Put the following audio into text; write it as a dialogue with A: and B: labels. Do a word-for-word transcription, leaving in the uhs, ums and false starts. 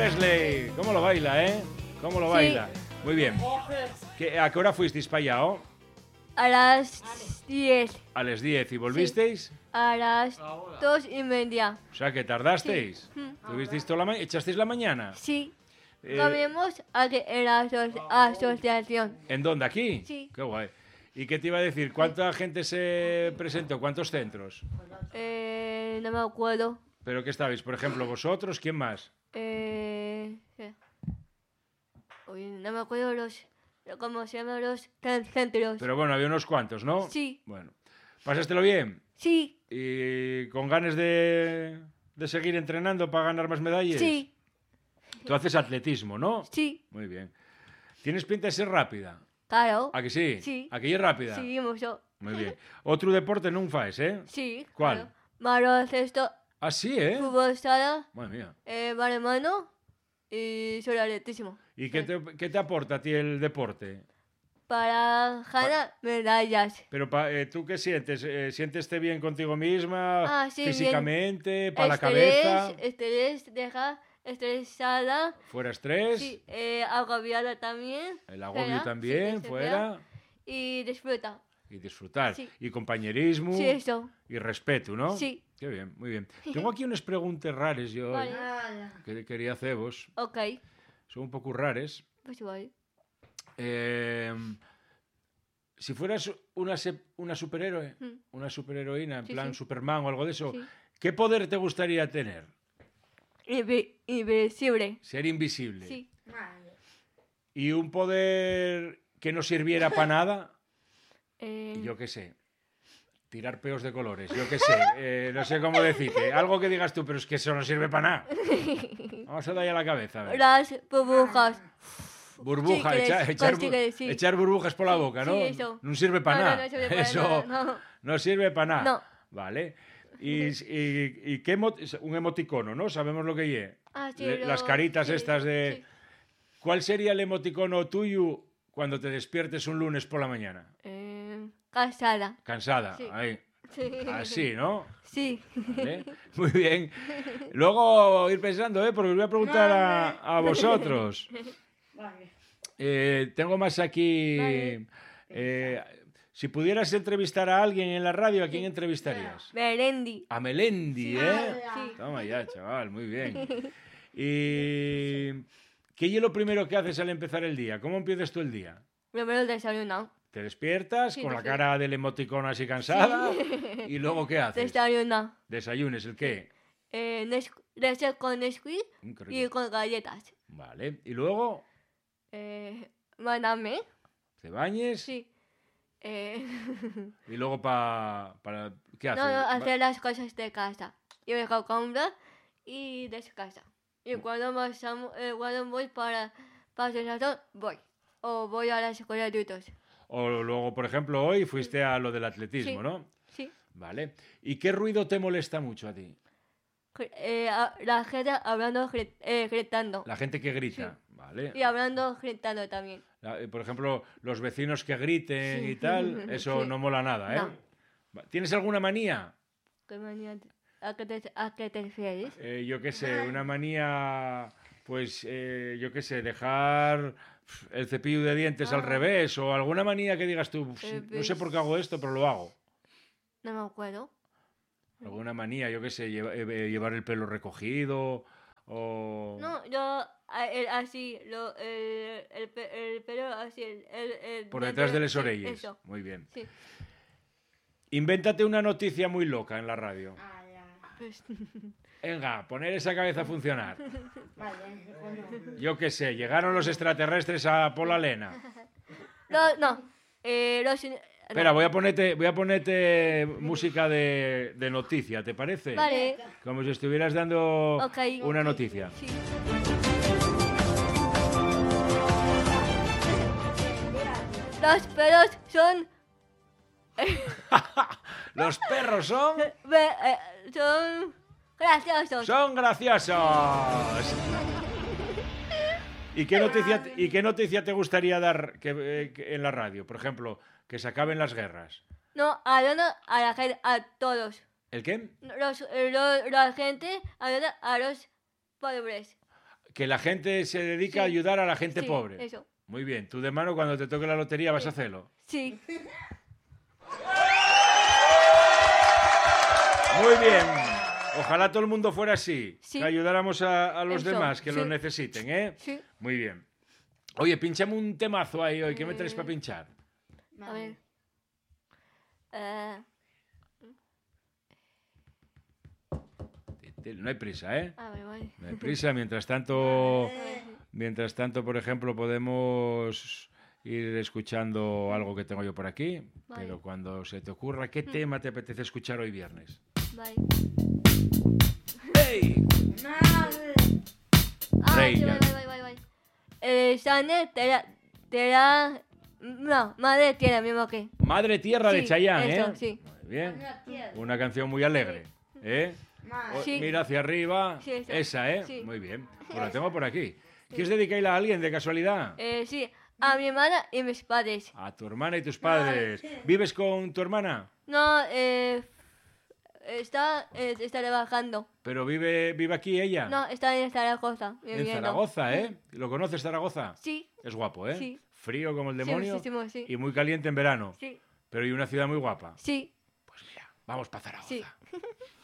A: Presley. ¿Cómo lo baila, eh? ¿Cómo lo
B: Sí.
A: baila? Muy bien. ¿Qué- ¿A qué hora fuisteis para allá, oh?
B: A las diez.
A: A las diez. ¿Y volvisteis?
B: A las dos y media.
A: O sea, que tardasteis.
B: Sí. Mm.
A: ¿Tuvisteis toda la ma- ¿Echasteis la mañana?
B: Sí.
A: Eh,
B: Comimos aquí en la aso- asociación.
A: ¿En dónde? ¿Aquí?
B: Sí.
A: Qué guay. ¿Y qué te iba a decir? ¿Cuánta gente se presentó? ¿Cuántos centros?
B: Eh, no me acuerdo.
A: ¿Pero qué estabais? Por ejemplo, vosotros, ¿quién más?
B: Eh, sí. Uy, no me acuerdo los, cómo se llaman los cen- centros.
A: Pero bueno, había unos cuantos, ¿no?
B: Sí.
A: Bueno. ¿Pasástelo bien?
B: Sí.
A: ¿Y con ganas de, de seguir entrenando para ganar más medallas?
B: Sí.
A: Tú haces atletismo, ¿no?
B: Sí.
A: Muy bien. ¿Tienes pinta de ser rápida?
B: Claro.
A: ¿A que sí?
B: Sí.
A: ¿A que es rápida?
B: Sí, mucho.
A: Muy bien. Otro deporte non faes, eh?
B: Sí.
A: ¿Cuál?
B: Claro. Baloncesto,
A: Ah, sí, eh?
B: fútbol sala,
A: Madre mía.
B: eh, balonmano y sobre atletismo.
A: ¿Y qué te, qué te aporta a ti el deporte?
B: Para ganar medallas.
A: Pero pa- eh, ¿tú qué sientes? Eh, ¿Siénteste bien contigo misma?
B: Ah, sí, bien.
A: Físicamente, para la
B: Estrés,
A: cabeza,
B: Estrés, deja estresada.
A: fuera estrés,
B: Sí, eh, agobiada también.
A: el agobio
B: fuera,
A: también,
B: sí, que se
A: fuera,
B: vea, Y disfruta.
A: y disfrutar.
B: Sí.
A: Y compañerismo,
B: Sí, eso.
A: y respeto, ¿no?
B: Sí.
A: Qué bien, muy bien. Tengo aquí unas preguntas raras yo
B: Vale.
A: eh, que quería haceros.
B: Ok.
A: Son un poco raras.
B: Pues vale.
A: Eh, si fueras una, se- una superhéroe,
B: Mm.
A: una superheroína, en
B: Sí,
A: plan
B: sí.
A: Superman o algo de eso,
B: Sí.
A: ¿qué poder te gustaría tener?
B: Invi- invisible.
A: Ser invisible.
B: Sí.
A: ¿Y un poder que no sirviera para nada?
B: Eh,
A: Yo qué sé. Tirar peos de colores, yo qué sé. eh, no sé cómo decirte. Algo que digas tú, pero es que eso no sirve para nada. Vamos a darle a la cabeza. A ver.
B: Las burbujas.
A: Burbuja,
B: Sí, que
A: echa-
B: es-
A: echar,
B: sí,
A: bu-
B: que sí.
A: echar burbujas por la
B: Sí,
A: boca,
B: sí,
A: ¿no?
B: eso.
A: No sirve para
B: No, no,
A: nada.
B: no sirve para
A: Eso
B: nada, no.
A: no sirve para nada.
B: No.
A: Vale. ¿Y, y, y qué emo- un emoticono, no? Sabemos lo que es.
B: Ah, sí,
A: Le-
B: lo-
A: Las caritas
B: sí,
A: estas de...
B: sí.
A: ¿Cuál sería el emoticono tuyo cuando te despiertes un lunes por la mañana?
B: Eh, casada.
A: Cansada.
B: Sí.
A: Ahí.
B: Sí.
A: Así, ¿no?
B: Sí.
A: ¿Vale? Muy bien. Luego ir pensando, ¿eh? Porque os voy a preguntar a, a vosotros. Eh, tengo más aquí.
B: Vale.
A: eh, si pudieras entrevistar a alguien en la radio, ¿a quién entrevistarías?
B: Melendi.
A: A Melendi, ¿eh?
B: Sí.
A: Toma ya, chaval, muy bien. ¿Y qué es lo primero que haces al empezar el día? ¿Cómo empiezas tú el día?
B: Primero el desayuno.
A: ¿Te despiertas
B: Sí,
A: con la
B: sí.
A: cara del emoticono así cansada? ¿Y luego qué haces?
B: Desayuno.
A: ¿Desayunes el qué?
B: Eh, Nes- leche con Nesquik
A: Mm, qué
B: y
A: rico.
B: con galletas.
A: Vale. ¿Y luego
B: Eh, Maname.
A: te bañes?
B: Sí. Eh,
A: ¿Y luego pa, para qué
B: no,
A: haces?
B: no,
A: Va-
B: hacer las cosas de casa. Yo me hago comprar y descansa. Y cuando, pasamos, eh, cuando voy para para el salón, voy. O voy a la escuela de adultos.
A: O luego, por ejemplo, hoy fuiste a lo del atletismo,
B: Sí.
A: ¿no?
B: Sí.
A: Vale. ¿Y qué ruido te molesta mucho a ti?
B: Gri- eh, a- la gente hablando, gri- eh, gritando.
A: La gente que grita, ¿vale?
B: Y hablando, gritando también.
A: La- eh, por ejemplo, los vecinos que griten
B: Sí.
A: y tal, eso
B: Sí.
A: no mola nada, ¿eh?
B: No.
A: Va- ¿Tienes alguna manía?
B: ¿Qué manía te- ¿A qué te, a qué te refieres?
A: Eh, yo qué sé, una manía, pues, eh, yo qué sé, dejar pf, el cepillo de dientes al
B: Ah.
A: revés o alguna manía que digas tú, "Pf,
B: Eh,
A: no sé por qué hago esto, pero lo hago.
B: No me acuerdo.
A: Alguna manía, yo qué sé, lleva- eh, llevar el pelo recogido o...
B: No, yo a- el- así, lo, el, el, pe- el pelo así, el, el, el
A: Por
B: dentro
A: detrás de
B: de-
A: las
B: sí,
A: orejas.
B: Eso,
A: Muy bien.
B: sí.
A: Invéntate una noticia muy loca en la radio.
B: Pues,
A: Venga, poner esa cabeza a funcionar. Yo qué sé, llegaron los extraterrestres a Pola Lena.
B: no, no. Eh, los, no.
A: Espera, voy a ponerte, voy a ponerte música de, de noticia, ¿te parece?
B: Vale.
A: Como si estuvieras dando
B: Ok.
A: una noticia.
B: Sí. Los pelos son...
A: Los perros son...
B: ve- eh, son graciosos.
A: ¡Son graciosos! ¿Y qué noticia, y qué noticia te gustaría dar que, eh, que en la radio? Por ejemplo, que se acaben las guerras.
B: No, ayuda a la gente, a todos.
A: ¿El qué?
B: Los, eh, lo- la gente ayuda a los pobres.
A: Que la gente se dedica
B: Sí.
A: a ayudar a la gente
B: Sí,
A: pobre.
B: eso.
A: Muy bien. Tú de mano, cuando te toque la lotería, vas a hacerlo.
B: Sí.
A: Muy bien. Ojalá todo el mundo fuera así.
B: Sí.
A: Que ayudáramos a, a los
B: Eso,
A: demás que
B: sí.
A: lo necesiten, ¿eh?
B: Sí.
A: Muy bien. Oye, pinchame un temazo ahí hoy. ¿Qué me traes
B: Eh,
A: para pinchar?
B: A ver. Eh,
A: No hay prisa, ¿eh?
B: a ver, vale.
A: No hay prisa. Mientras tanto,
B: A ver, sí.
A: mientras tanto, por ejemplo, podemos ir escuchando algo que tengo yo por aquí.
B: Vale.
A: Pero cuando se te ocurra, ¿qué tema te apetece escuchar hoy viernes?
B: Vale.
A: ¡Hey!
B: Ah, sí,
A: Reina.
B: vale, vale, vale, vale. Eh, Sane, te la... Te la... No, madre tierra, mismo que.
A: Madre Tierra de
B: Sí,
A: Chayanne, ¿eh?
B: eso, sí.
A: Muy bien. Una canción muy alegre, ¿eh? O-
B: Sí.
A: Mira hacia arriba.
B: Sí, esa.
A: Esa, ¿eh?
B: Sí.
A: Muy bien. Pues la tengo por aquí. ¿Quieres dedicarla a alguien de casualidad?
B: Eh, sí, a mi hermana y mis padres.
A: A tu hermana y tus padres. ¿Vives con tu hermana?
B: No, eh... Está, eh, está trabajando.
A: ¿Pero vive, vive aquí ella?
B: No, está en Zaragoza.
A: En
B: viviendo.
A: Zaragoza, ¿eh? ¿Lo conoces, Zaragoza?
B: Sí,
A: Es guapo, ¿eh?
B: Sí.
A: Frío como el
B: sí,
A: demonio
B: muchísimo, sí.
A: y muy caliente en verano.
B: Sí,
A: Pero y una ciudad muy guapa.
B: sí,
A: Pues mira, vamos para Zaragoza.
B: sí.